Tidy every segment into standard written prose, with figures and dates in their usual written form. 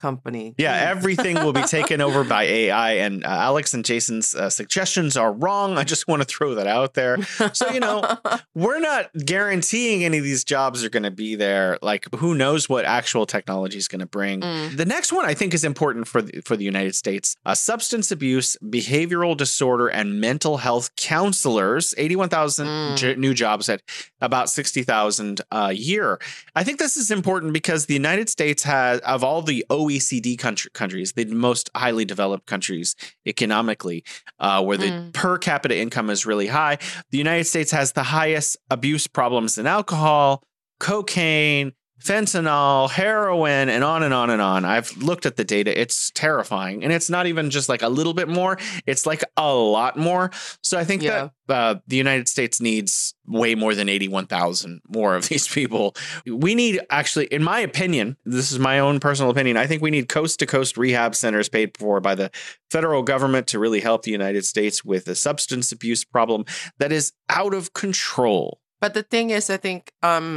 company. Yeah, everything will be taken over by AI. And Alex and Jason's suggestions are wrong. I just want to throw that out there. So, we're not guaranteeing any of these jobs are going to be there. Like, who knows what actual technology is going to bring. The next one I think is important for the United States. Substance abuse, behavioral disorder, and mental health counselors. 81,000 new jobs at about 60,000 a year. I think this is important because the United States has, of all the OECD countries, the most highly developed countries economically, where the per capita income is really high. The United States has the highest abuse problems in alcohol, cocaine, fentanyl, heroin, and on and on and on. I've looked at the data. It's terrifying. And it's not even just like a little bit more. It's like a lot more. So I think that the United States needs way more than 81,000 more of these people. We need, actually, in my opinion, this is my own personal opinion, I think we need coast-to-coast rehab centers paid for by the federal government to really help the United States with a substance abuse problem that is out of control. But the thing is, I think,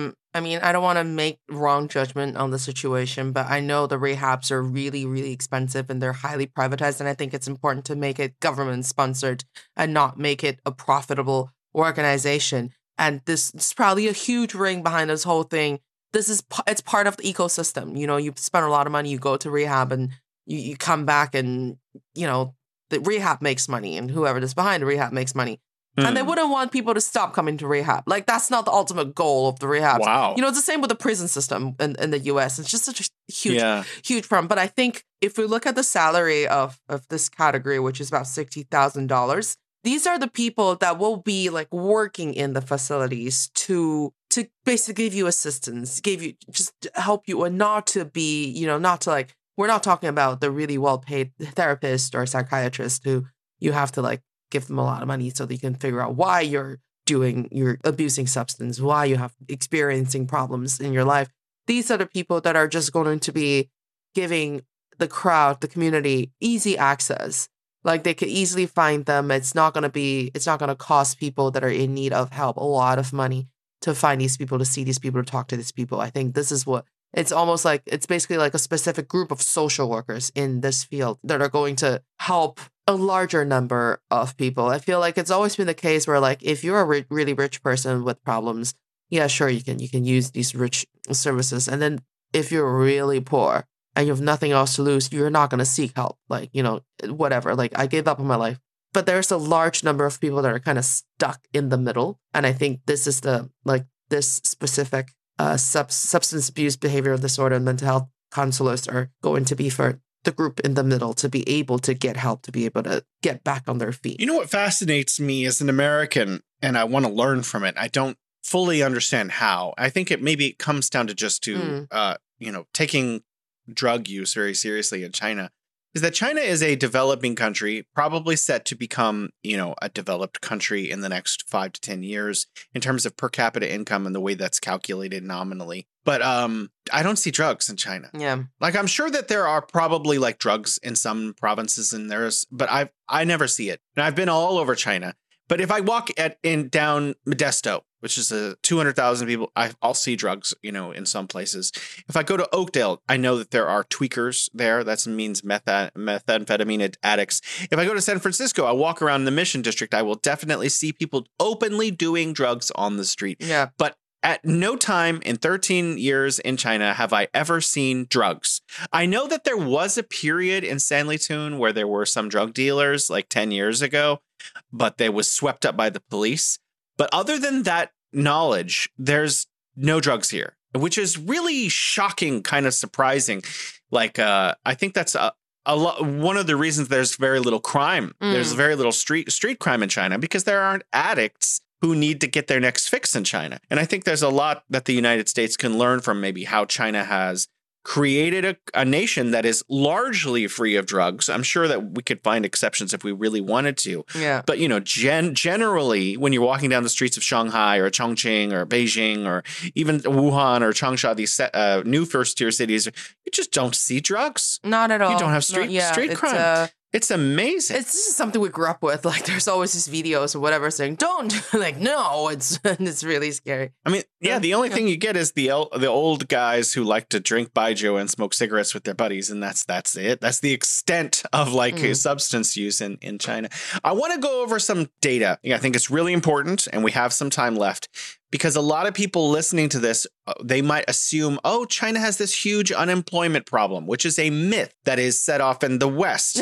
I don't want to make wrong judgment on the situation, but I know the rehabs are really, really expensive and they're highly privatized. And I think it's important to make it government sponsored and not make it a profitable organization. And this is probably a huge ring behind this whole thing. It's part of the ecosystem. You spend a lot of money, you go to rehab and you come back and, the rehab makes money and whoever is behind the rehab makes money. And they wouldn't want people to stop coming to rehab. Like, that's not the ultimate goal of the rehab. Wow. It's the same with the prison system in the US. It's just such a huge problem. But I think if we look at the salary of this category, which is about $60,000, these are the people that will be like working in the facilities to basically give you assistance, just help you, and not to be, not to like, we're not talking about the really well-paid therapist or psychiatrist who you have to like give them a lot of money so they can figure out why you're abusing substance, why you have experiencing problems in your life. These are the people that are just going to be giving the crowd, the community, easy access. Like, they could easily find them. It's not going to cost people that are in need of help a lot of money to find these people, to see these people, to talk to these people. I think this is what it's almost like. It's basically like a specific group of social workers in this field that are going to help a larger number of people. I feel like it's always been the case where, like, if you're a really rich person with problems, yeah, sure, you can use these rich services. And then if you're really poor and you have nothing else to lose, you're not going to seek help. Like, whatever. Like, I gave up on my life. But there's a large number of people that are kind of stuck in the middle. And I think this is this specific substance abuse, behavioral disorder, and mental health counselors are going to be for the group in the middle to be able to get help, to be able to get back on their feet. You know what fascinates me as an American, and I want to learn from it. I don't fully understand how. I think it comes down to just taking drug use very seriously in China. Is that China is a developing country, probably set to become, a developed country in the next 5 to 10 years in terms of per capita income and the way that's calculated nominally. But I don't see drugs in China. Yeah. Like, I'm sure that there are probably like drugs in some provinces but I never see it. And I've been all over China. But if I walk down Modesto, which is 200,000 people, I'll see drugs, in some places. If I go to Oakdale, I know that there are tweakers there. That means methamphetamine addicts. If I go to San Francisco, I walk around the Mission District, I will definitely see people openly doing drugs on the street. Yeah. But at no time in 13 years in China have I ever seen drugs. I know that there was a period in Sanlitun where there were some drug dealers like 10 years ago, but they was swept up by the police. But other than that knowledge, there's no drugs here, which is really shocking, kind of surprising. Like, I think that's a lot. One of the reasons there's very little crime. There's very little street crime in China because there aren't addicts who need to get their next fix in China. And I think there's a lot that the United States can learn from maybe how China has created a nation that is largely free of drugs. I'm sure that we could find exceptions if we really wanted to. Yeah. But, generally, when you're walking down the streets of Shanghai or Chongqing or Beijing or even Wuhan or Changsha, these new first-tier cities, you just don't see drugs. Not at all. You don't have street crime. It's amazing. It's just something we grew up with. Like, there's always these videos or whatever saying, don't. Like, no, it's really scary. I mean, yeah, the only thing you get is the old guys who like to drink baijiu and smoke cigarettes with their buddies. And that's it. That's the extent of like substance use in China. I want to go over some data. I think it's really important, and we have some time left. Because a lot of people listening to this, they might assume, oh, China has this huge unemployment problem, which is a myth that is set off in the West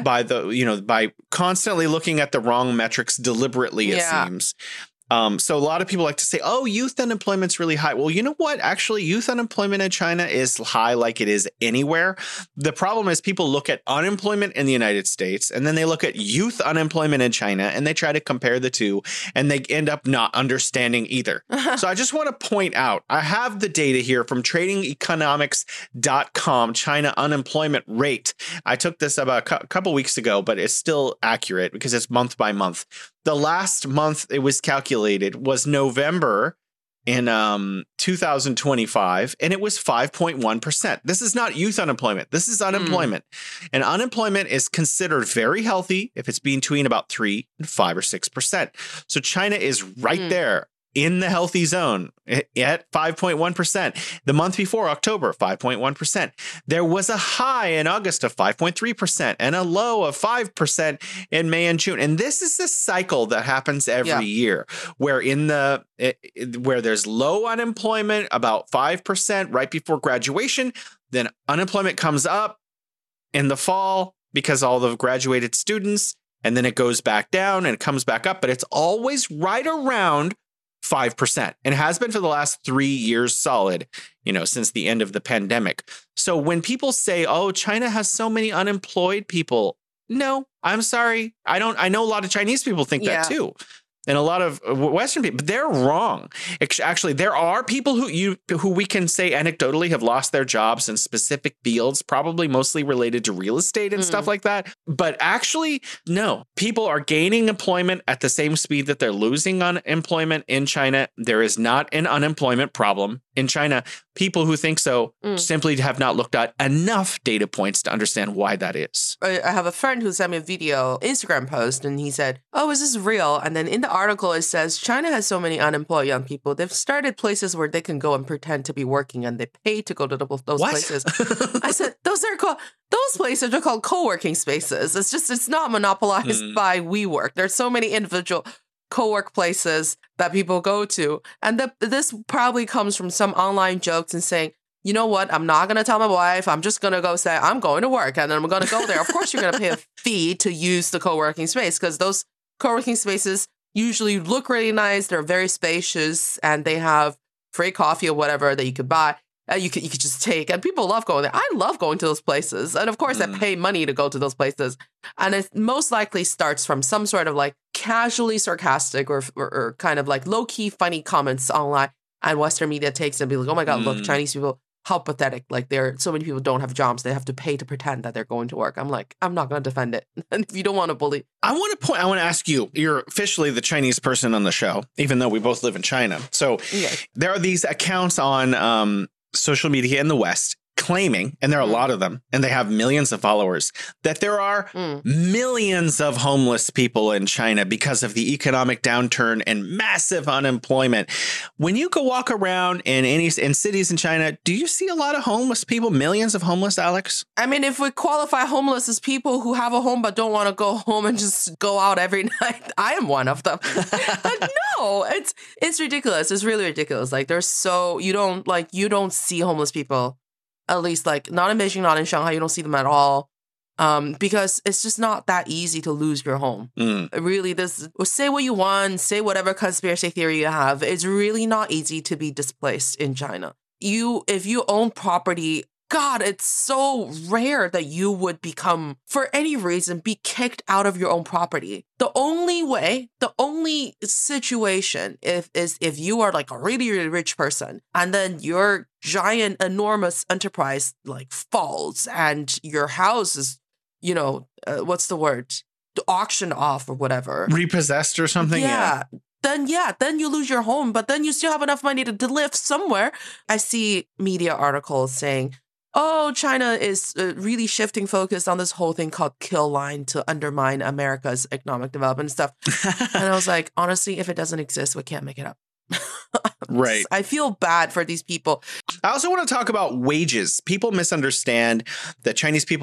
by constantly looking at the wrong metrics deliberately, it seems. So a lot of people like to say, oh, youth unemployment's really high. Well, you know what? Actually, youth unemployment in China is high like it is anywhere. The problem is people look at unemployment in the United States and then they look at youth unemployment in China and they try to compare the two and they end up not understanding either. So I just want to point out, I have the data here from tradingeconomics.com, China unemployment rate. I took this about a couple weeks ago, but it's still accurate because it's month by month. The last month it was calculated was November in 2025, and it was 5.1%. This is not youth unemployment. This is unemployment. And unemployment is considered very healthy if it's between about 3 and 5 or 6%. So China is right there in the healthy zone at 5.1%. The month before, October, 5.1%. There was a high in August of 5.3% and a low of 5% in May and June. And this is the cycle that happens every year, where where there's low unemployment, about 5% right before graduation, then unemployment comes up in the fall because all the graduated students, and then it goes back down and it comes back up, but it's always right around 5%, and has been for the last 3 years solid, since the end of the pandemic. So when people say, oh, China has so many unemployed people, no, I'm sorry. I know a lot of Chinese people think that too. And a lot of Western people, but they're wrong. Actually, there are people who we can say anecdotally have lost their jobs in specific fields, probably mostly related to real estate and stuff like that. But actually, no, people are gaining employment at the same speed that they're losing unemployment in China. There is not an unemployment problem in China. People who think so simply have not looked at enough data points to understand why that is. I have a friend who sent me a video, Instagram post, and he said, oh, is this real? And then in the article, it says, China has so many unemployed young people. They've started places where they can go and pretend to be working and they pay to go to those places. I said, those places are called co-working spaces. It's not monopolized by WeWork. There's so many individual co-work places that people go to. And this probably comes from some online jokes and saying, you know what, I'm not going to tell my wife. I'm just going to go say, I'm going to work and then I'm going to go there. Of course, you're going to pay a fee to use the co-working space because those co-working spaces usually look really nice. They're very spacious and they have free coffee or whatever that you could buy. You could just take, and people love going there. I love going to those places. And of course, I pay money to go to those places. And it most likely starts from some sort of like casually sarcastic or kind of like low-key funny comments online. And Western media takes and be like, oh my God, look, Chinese people, how pathetic. Like so many people don't have jobs. They have to pay to pretend that they're going to work. I'm like, I'm not going to defend it. And if you don't want to bully. I want to ask you, you're officially the Chinese person on the show, even though we both live in China. So there are these accounts on social media in the West claiming, and there are a lot of them, and they have millions of followers, that there are millions of homeless people in China because of the economic downturn and massive unemployment. When you go walk around in cities in China, do you see a lot of homeless people, millions of homeless, Alex? I mean, if we qualify homeless as people who have a home but don't want to go home and just go out every night, I am one of them. But no, it's ridiculous. It's really ridiculous. Like you don't see homeless people. At least, like, not in Beijing, not in Shanghai, you don't see them at all. Because it's just not that easy to lose your home. Really, say what you want, say whatever conspiracy theory you have. It's really not easy to be displaced in China. If you own property, God, it's so rare that you would for any reason, be kicked out of your own property. The only situation is if you are like a really, really rich person and then your giant, enormous enterprise like falls and your house is, what's the word? Auctioned off or whatever. Repossessed or something? Yeah. Then you lose your home, but then you still have enough money to live somewhere. I see media articles saying, oh, China is really shifting focus on this whole thing called kill line to undermine America's economic development and stuff. And I was like, honestly, if it doesn't exist, we can't make it up. Right. I feel bad for these people. I also want to talk about wages. People misunderstand that Chinese people